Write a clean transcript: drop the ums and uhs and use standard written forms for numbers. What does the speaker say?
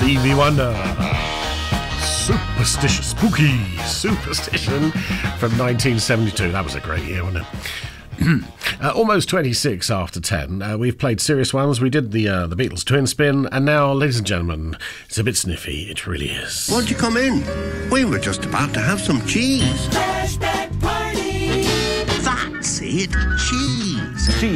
Stevie Wonder. Spooky Superstition from 1972. That was a great year, wasn't it? Almost 26 after 10. We've played serious ones. We did the Beatles twin spin, and now, ladies and gentlemen, it's a bit sniffy. It really is. Won't you come in? We were just about to have some cheese. Flashback Party. That's it, cheese.